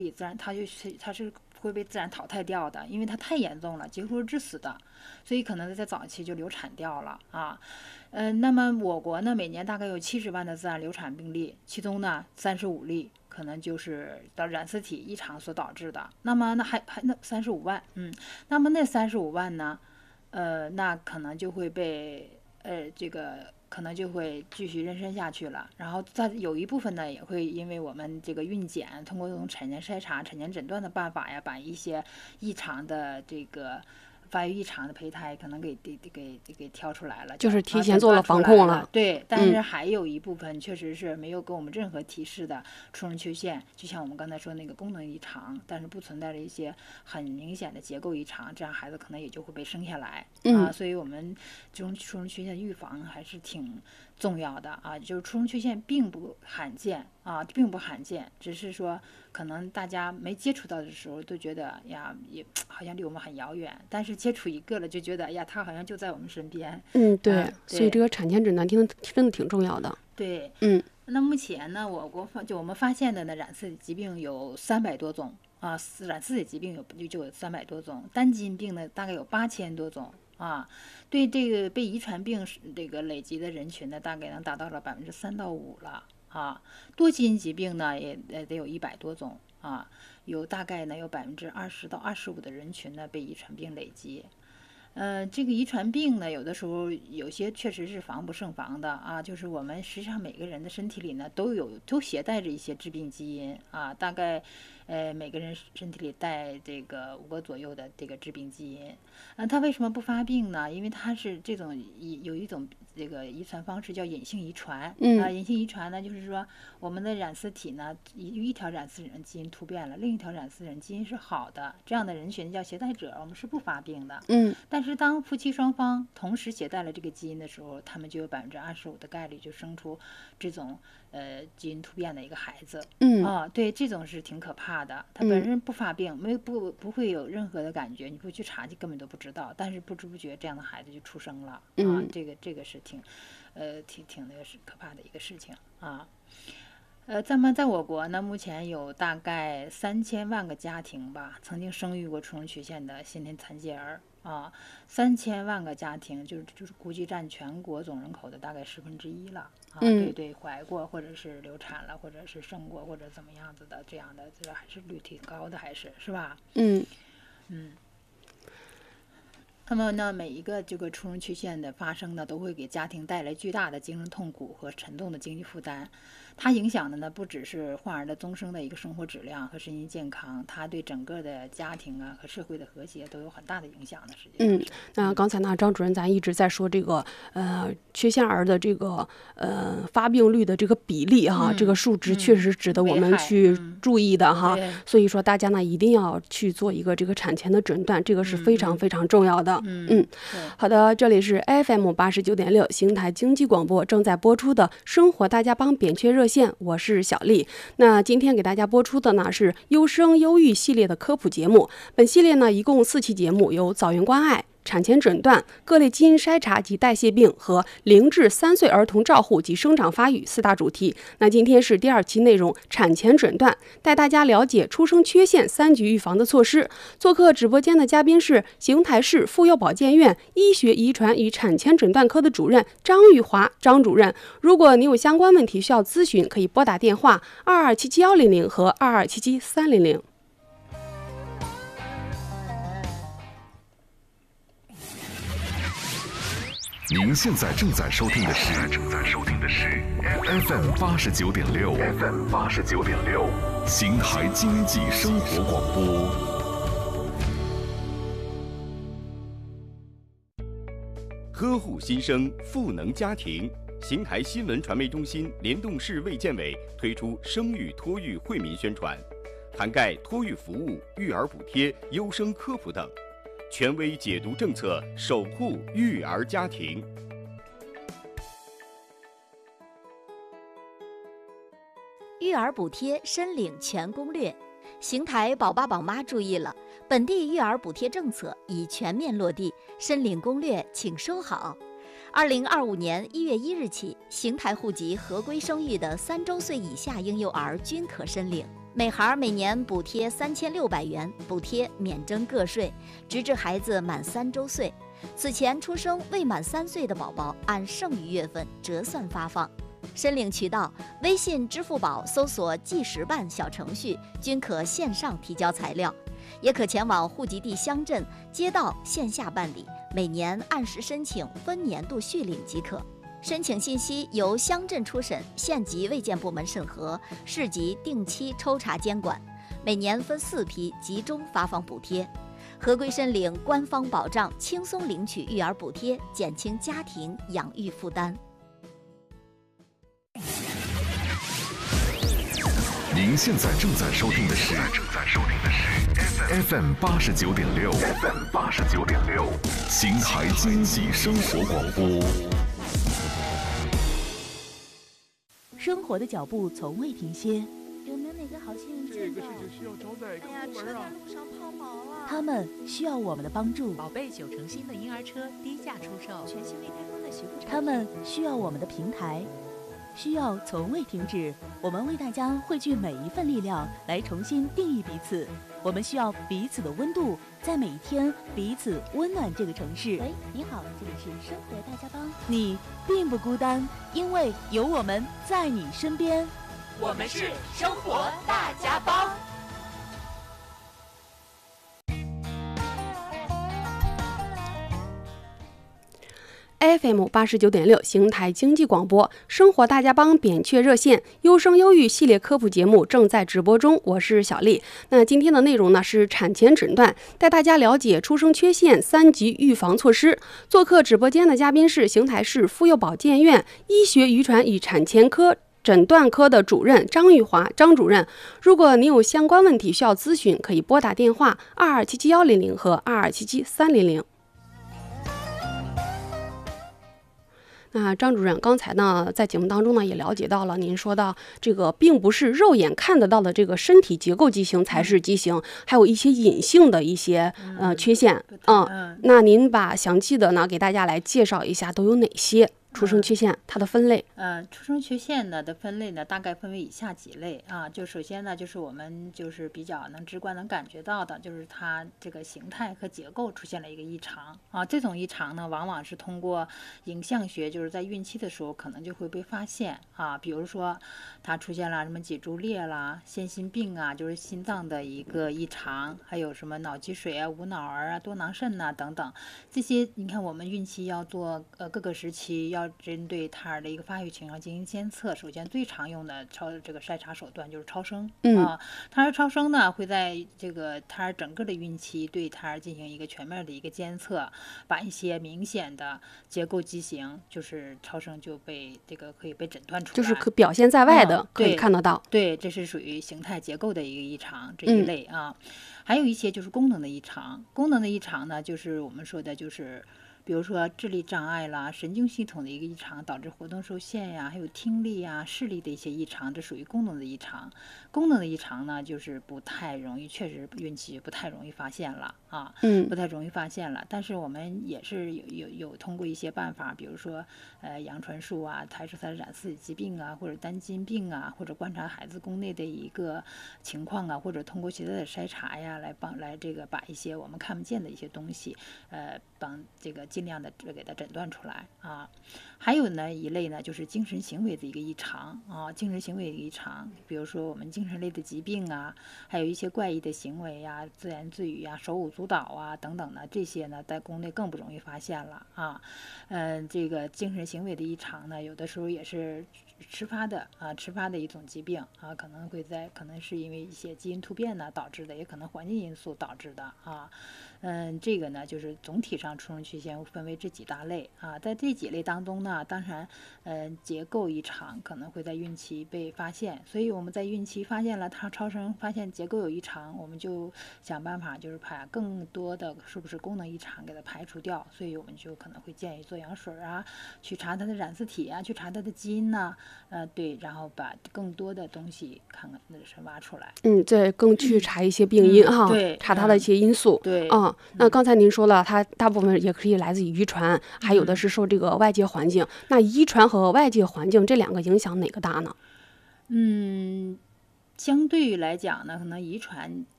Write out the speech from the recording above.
自然它是会被自然淘汰掉的，因为它太严重了，几乎是致死的，所以可能在早期就流产掉了啊。那么我国呢，每年大概有70万的自然流产病例，其中呢35例可能就是的染色体异常所导致的。那么那那35万，那么那35万呢，那可能就会被这个可能就会继续妊娠下去了。然后再有一部分呢，也会因为我们这个孕检通过这种产前筛查、产前诊断的办法呀，把一些异常的这个发育异常的胚胎可能给挑出来了， 就是提前做了防控了。 对，但是还有一部分确实是没有给我们任何提示的出生缺陷，就像我们刚才说那个功能异常，但是不存在着一些很明显的结构异常，这样孩子可能也就会被生下来啊。所以我们这种出生缺陷预防还是挺重要的啊。就是出生缺陷并不罕见啊，并不罕见，只是说可能大家没接触到的时候都觉得呀，也好像离我们很遥远，但是接触一个了就觉得呀，他好像就在我们身边。 对，所以这个产前诊断真的挺重要的。 对，那目前呢，我们发现的呢，染色体疾病有300多种啊，染色体疾病就有300多种，单基因病呢大概有8000多种啊。对这个被遗传病这个累积的人群呢，大概能达到了3%到5%了啊。多基因疾病呢也得有100多种啊，大概呢有20%到25%的人群呢被遗传病累积。这个遗传病呢，有的时候有些确实是防不胜防的啊。就是我们实际上每个人的身体里呢，都携带着一些致病基因啊。大概每个人身体里带这个5个左右的这个致病基因。它为什么不发病呢？因为它是这种有一种这个遗传方式叫隐性遗传隐性遗传呢，就是说我们的染色体呢，一条染色人基因突变了，另一条染色人基因是好的，这样的人群叫携带者，我们是不发病的。但是当夫妻双方同时携带了这个基因的时候，他们就有25%的概率就生出这种基因突变的一个孩子。对，这种是挺可怕的。他本身不发病，不会有任何的感觉，你不去查，你根本都不知道。但是不知不觉这样的孩子就出生了啊，这个是挺那个是可怕的一个事情啊。在我国呢，目前有大概3000万个家庭吧，曾经生育过出生缺陷的先天残疾儿啊，3000万个家庭，就是估计占全国总人口的大概1/10了啊。对，怀过或者是流产了，或者是生过或者怎么样子的，这样的这还是率挺高的，是吧？那么呢，每一个这个出生缺陷的发生呢，都会给家庭带来巨大的精神痛苦和沉重的经济负担。它影响的呢，不只是患儿的终生的一个生活质量和身心健康，它对整个的家庭啊和社会的和谐都有很大的影响的。实际上那刚才呢，张主任咱一直在说这个缺陷儿的这个发病率的这个比例哈，这个数值确实值得我们去注意的哈。所以说大家呢一定要去做一个这个产前的诊断，这个是非常非常重要的。好的，这里是 FM89.6邢台经济广播正在播出的生活大家帮扁鹊热线，我是小丽。那今天给大家播出的呢是优生优育系列的科普节目，本系列呢一共4期节目，有早孕关爱、产前诊断、各类基因筛查及代谢病和0至3岁儿童照护及生长发育4大主题。那今天是第2期内容，产前诊断，带大家了解出生缺陷3级预防的措施。做客直播间的嘉宾是邢台市妇幼保健院医学遗传与产前诊断科的主任张玉华张主任。如果你有相关问题需要咨询，可以拨打电话2277-100和2277-300。 您现在正在收听的是 FM89.6 邢台经济生活广播。 呵护新生，赋能家庭。邢台新闻传媒中心联动市卫健委推出生育托育惠民宣传，涵盖托育服务、育儿补贴、优生科普等。权威解读政策，守护育儿家庭。 育儿补贴申领全攻略，邢台宝爸宝妈注意了，本地育儿补贴政策已全面落地，申领攻略请收好。2025年1月1日起，邢台户籍合规生育的3周岁以下婴幼儿均可申领。 每孩每年补贴3600元，补贴免征个税，直至孩子满3周岁。此前出生未满3岁的宝宝，按剩余月份折算发放。申领渠道：微信、支付宝搜索计时办小程序，均可线上提交材料，也可前往户籍地乡镇、街道线下办理，每年按时申请，分年度续领即可。申请信息由乡镇初审、县级卫健部门审核，市级定期抽查监管，每年分4批集中发放补贴。合规申领，官方保障，轻松领取育儿补贴，减轻家庭养育负担。 您现在正在收听的是 FM 89.6， 邢台经济生活广播。 生活的脚步从未停歇， 有没有哪个好心人见到？ 这个事情需要找哪个部门啊？ 路上抛锚了。 他们需要我们的帮助。 宝贝9成新的婴儿车低价出售， 全新未开封的洗护产品。 他们需要我们的平台，需要从未停止。我们为大家汇聚每一份力量，来重新定义彼此。我们需要彼此的温度，在每一天彼此温暖这个城市。 喂，你好，这里是生活大家帮。 你并不孤单，因为有我们在你身边。 我们是生活大家帮。 FM 89.6邢台经济广播生活大家帮扁鹊热线优生优育系列科普节目正在直播中，我是小丽。那今天的内容呢是产前诊断，带大家了解出生缺陷3级预防措施。做客直播间的嘉宾是邢台市妇幼保健院医学遗传与产前科诊断科的主任张玉华张主任。如果你有相关问题需要咨询，可以拨打电话2277-100和2277-300。那张主任，刚才呢在节目当中呢也了解到了，您说到这个并不是肉眼看得到的这个身体结构畸形才是畸形，还有一些隐性的一些缺陷。那您把详细的呢给大家来介绍一下都有哪些出生缺陷，它的分类。 出生缺陷呢的分类呢大概分为以下几类啊。就首先呢就是我们就是比较能直观能感觉到的，就是它这个形态和结构出现了一个异常啊。这种异常呢往往是通过影像学，就是在孕期的时候可能就会被发现啊。比如说它出现了什么脊柱裂啦、腺心病啊，就是心脏的一个异常，还有什么脑积水啊、无脑儿啊、多囊肾呐等等。这些你看我们孕期要做各个时期要针对胎儿的一个发育情况进行监测，首先最常用的这个筛查手段就是超声啊。胎儿超声呢会在这个胎儿整个的孕期对胎儿进行一个全面的一个监测，把一些明显的结构畸形，就是超声就被这个可以被诊断出来， 就是可表现在外的，可以看得到。 对，这是属于形态结构的一个异常这一类啊。还有一些就是功能的异常，功能的异常呢就是我们说的就是比如说智力障碍啦、神经系统的一个异常，导致活动受限呀，还有听力呀、视力的一些异常，这属于功能的异常。功能的异常呢，就是不太容易，确实孕期不太容易发现了啊，不太容易发现了。但是我们也是有通过一些办法，比如说阳传术啊、胎受胎染色体疾病啊，或者单基因病啊，或者观察孩子宫内的一个情况啊，或者通过其他的筛查呀，来这个把一些我们看不见的一些东西，帮这个尽量的给它诊断出来啊。还有呢一类呢就是精神行为的一个异常啊，精神行为的异常，比如说我们精神类的疾病啊，还有一些怪异的行为呀、自言自语啊、手舞足蹈啊等等的，这些呢在宫内更不容易发现了啊。这个精神行为的异常呢，有的时候也是迟发的一种疾病啊，可能是因为一些基因突变呢导致的，也可能环境因素导致的啊。这个呢就是总体上出生缺陷分为这几大类啊。在这几类当中呢，当然结构异常可能会在孕期被发现，所以我们在孕期发现了它超声发现结构有异常，我们就想办法就是把更多的是不是功能异常给它排除掉，所以我们就可能会建议做羊水啊，去查它的染色体啊，去查它的基因呐，对，然后把更多的东西看看那是挖出来。 对，更去查一些病因哈， 对， 查它的一些因素。 对那刚才您说了，它大部分也可以来自于遗传，还有的是受这个外界环境。那遗传和外界环境这两个影响哪个大呢？ 相对于来讲呢，可能遗传